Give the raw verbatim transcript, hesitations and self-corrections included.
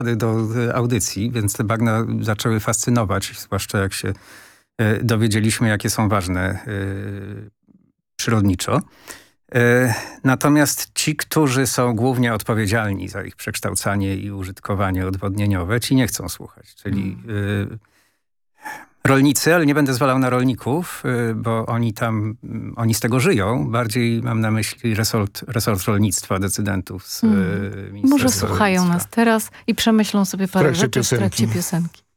do audycji, więc te bagna zaczęły fascynować, zwłaszcza jak się dowiedzieliśmy, jakie są ważne przyrodniczo. Natomiast ci, którzy są głównie odpowiedzialni za ich przekształcanie i użytkowanie odwodnieniowe, ci nie chcą słuchać. Czyli hmm. rolnicy, ale nie będę zwalał na rolników, bo oni tam, oni z tego żyją. Bardziej mam na myśli resort, resort rolnictwa, decydentów z hmm. Może słuchają nas teraz i przemyślą sobie parę rzeczy w trakcie piosenki.